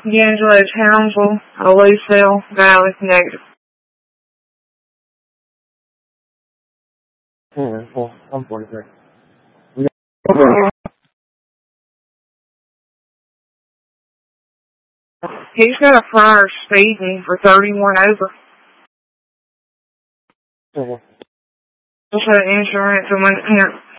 D'Angelo Townsville, Lucille Valley, negative. Well, I'm 43. He's got a prior speeding for 31 over. Okay. Also insurance and when